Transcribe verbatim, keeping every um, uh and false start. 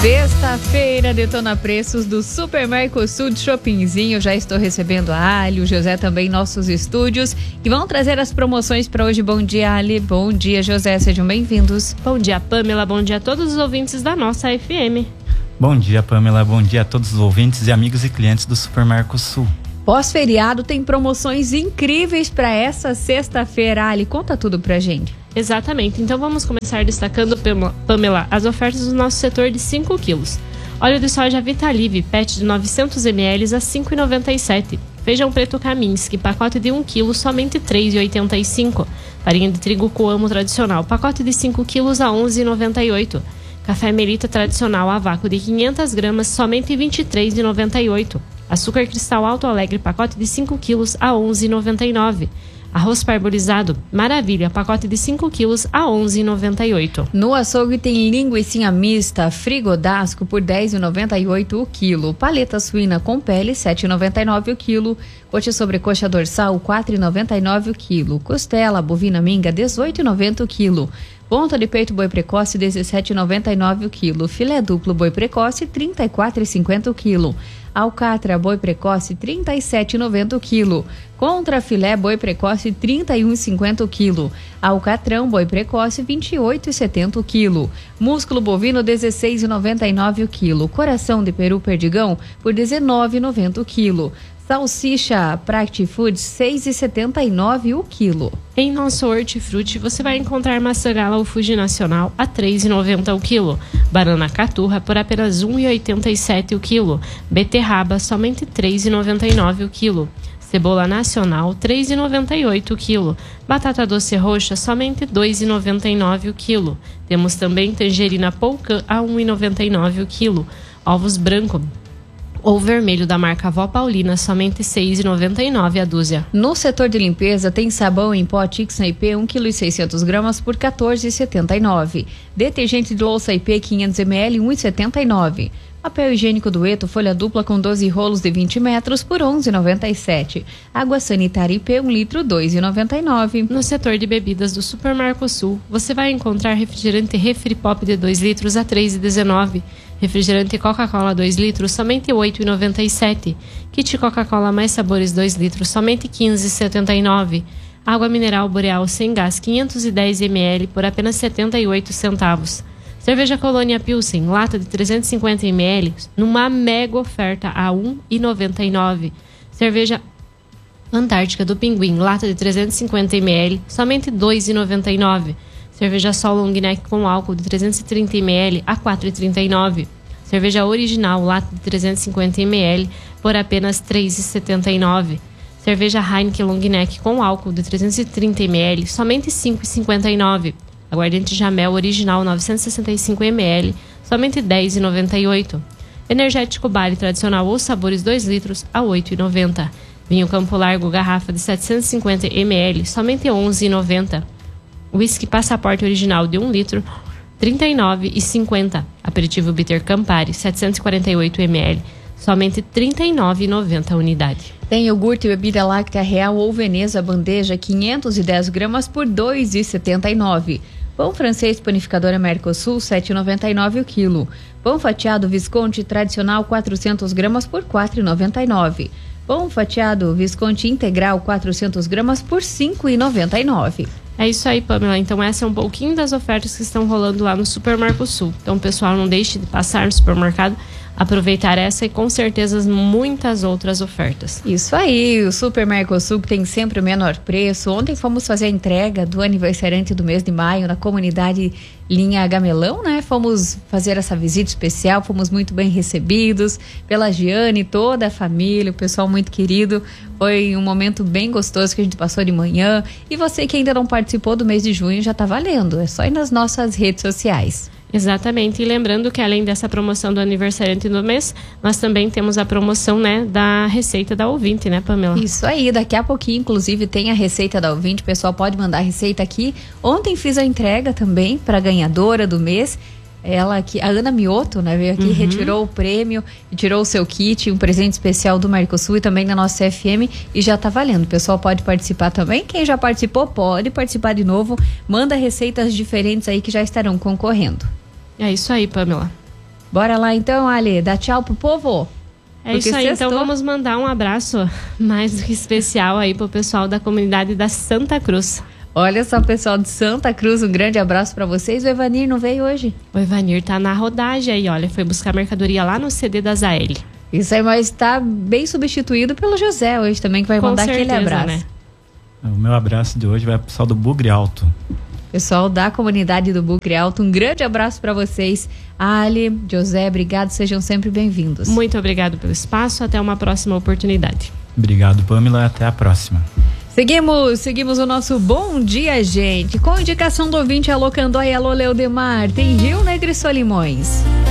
Sexta-feira, Detona Preços do Super Mercosul de Shoppingzinho. Já estou recebendo a Ali, o José também em nossos estúdios, que vão trazer as promoções para hoje. Bom dia, Ali. Bom dia, José. Sejam bem-vindos. Bom dia, Pamela. Bom dia a todos os ouvintes da nossa F M. Bom dia, Pamela. Bom dia a todos os ouvintes e amigos e clientes do Super Mercosul. Pós-feriado tem promoções incríveis para essa sexta-feira. Ali, conta tudo pra gente. Exatamente, então vamos começar destacando, Pamela, as ofertas do nosso setor de cinco quilos. Óleo de soja Vitalive, P E T de novecentos mililitros a cinco reais e noventa e sete centavos. Feijão preto Kaminski, pacote de um quilo, somente três reais e oitenta e cinco centavos. Farinha de trigo Coamo tradicional, pacote de cinco quilos a onze reais e noventa e oito centavos. Café Melita tradicional a vácuo de quinhentas gramas, somente vinte e três reais e noventa e oito centavos. Açúcar cristal Alto Alegre, pacote de cinco quilos a onze reais e noventa e nove centavos. Arroz parbolizado Maravilha, pacote de cinco quilos a onze reais e noventa e oito centavos. No açougue tem linguiça mista Frigodasco por dez reais e noventa e oito centavos o quilo. Paleta suína com pele sete reais e noventa e nove centavos o quilo. Coxa sobrecoxa dorsal quatro reais e noventa e nove centavos o quilo. Costela bovina minga dezoito reais e noventa centavos o quilo. Ponta de peito boi precoce dezessete reais e noventa e nove centavos o quilo. Filé duplo boi precoce trinta e quatro reais e cinquenta centavos o quilo. Alcatra boi precoce trinta e sete reais e noventa centavos o quilo. Contra filé boi precoce trinta e um reais e cinquenta centavos o quilo. Alcatrão boi precoce vinte e oito reais e setenta centavos o quilo. Músculo bovino dezesseis reais e noventa e nove centavos o quilo. Coração de peru perdigão por dezenove reais e noventa centavos o quilo. Salsicha Practi Food seis reais e setenta e nove centavos o quilo. Em nosso hortifruti você vai encontrar maçã gala ou Fuji Nacional a três reais e noventa centavos o quilo. Banana caturra por apenas um real e oitenta e sete centavos o quilo. Beterraba somente três reais e noventa e nove centavos o quilo. Cebola nacional três reais e noventa e oito centavos o quilo. Batata doce roxa somente dois reais e noventa e nove centavos o quilo. Temos também tangerina Polcan a um real e noventa e nove centavos o quilo. Ovos branco ou vermelho da marca Vó Paulina, somente seis reais e noventa e nove centavos a dúzia. No setor de limpeza tem sabão em pó Tixan I P um quilo e seiscentos gramas por quatorze reais e setenta e nove centavos. Detergente de louça I P quinhentos mililitros um real e setenta e nove centavos. Papel higiênico Dueto, folha dupla com doze rolos de vinte metros por onze reais e noventa e sete centavos. Água sanitária I P um litro, dois reais e noventa e nove centavos. No setor de bebidas do Super Mercosul, você vai encontrar refrigerante Refri Pop de dois litros a três reais e dezenove centavos. Refrigerante Coca-Cola dois litros, somente oito reais e noventa e sete centavos. Kit Coca-Cola mais sabores dois litros, somente quinze reais e setenta e nove centavos. Água mineral Boreal sem gás quinhentos e dez mililitros por apenas setenta e oito centavos. Cerveja Colônia Pilsen, lata de trezentos e cinquenta mililitros, numa mega oferta a um real e noventa e nove centavos. Cerveja Antártica do Pinguim, lata de trezentos e cinquenta mililitros, somente dois reais e noventa e nove centavos. Cerveja Sol Long Neck com álcool de trezentos e trinta mililitros a quatro reais e trinta e nove centavos. Cerveja Original, lata de trezentos e cinquenta mililitros, por apenas três reais e setenta e nove centavos. Cerveja Heineken Long Neck com álcool de trezentos e trinta mililitros, somente cinco reais e cinquenta e nove centavos. Aguardente Jamel Original novecentos e sessenta e cinco mililitros, somente dez reais e noventa e oito centavos. Energético Bari Tradicional ou Sabores dois litros a oito reais e noventa centavos. Vinho Campo Largo garrafa de setecentos e cinquenta mililitros, somente onze reais e noventa centavos. Whisky Passaporte Original de um litro, trinta e nove reais e cinquenta centavos. Aperitivo Bitter Campari setecentos e quarenta e oito mililitros, somente trinta e nove reais e noventa centavos a unidade. Tem iogurte e bebida láctea Real ou Veneza bandeja quinhentos e dez gramas por dois reais e setenta e nove centavos. Pão francês panificadora Mercosul sete reais e noventa e nove centavos o quilo. Pão fatiado Visconti tradicional quatrocentas gramas por quatro reais e noventa e nove centavos. Pão fatiado Visconti integral quatrocentas gramas por cinco reais e noventa e nove centavos. É isso aí, Pamela. Então essa é um pouquinho das ofertas que estão rolando lá no Super Mercosul. Então, pessoal, não deixe de passar no supermercado, aproveitar essa e com certeza muitas outras ofertas. Isso aí, o Super Mercosul que tem sempre o menor preço. Ontem fomos fazer a entrega do aniversariante do mês de maio na comunidade Linha Gamelão, né? Fomos fazer essa visita especial, fomos muito bem recebidos pela Giane, toda a família, o pessoal muito querido. Foi um momento bem gostoso que a gente passou de manhã. E você que ainda não participou do mês de junho, já tá valendo. É só ir nas nossas redes sociais. Exatamente, e lembrando que além dessa promoção do aniversariante do mês, nós também temos a promoção, né, da receita da ouvinte, né, Pamela? Isso aí, daqui a pouquinho, inclusive, tem a receita da ouvinte, o pessoal pode mandar a receita aqui. Ontem fiz a entrega também para a ganhadora do mês, ela que a Ana Mioto, né, veio aqui, uhum. retirou o prêmio, tirou o seu kit, um presente especial do Mercosul e também da nossa F M, e já tá valendo. O pessoal pode participar também. Quem já participou pode participar de novo. Manda receitas diferentes aí que já estarão concorrendo. É isso aí, Pamela. Bora lá então, Ali, dá tchau pro povo. É Porque isso aí, sextou. então vamos mandar um abraço mais do que especial aí pro pessoal da comunidade da Santa Cruz. Olha só, pessoal de Santa Cruz, um grande abraço pra vocês. O Evanir não veio hoje? O Evanir tá na rodagem aí, olha, foi buscar mercadoria lá no C D da Zael. Isso aí, mas tá bem substituído pelo José hoje também, que vai Com mandar certeza, aquele abraço. né? O meu abraço de hoje vai pro pessoal do Bugre Alto. Pessoal da comunidade do Bugre Alto, um grande abraço para vocês. Ali, José, obrigado, sejam sempre bem-vindos. Muito obrigado pelo espaço, até uma próxima oportunidade. Obrigado, Pamela, até a próxima. Seguimos, seguimos o nosso Bom Dia, gente. Com indicação do ouvinte, alô Candóia, alô Leudemar, tem Rio Negro e Solimões.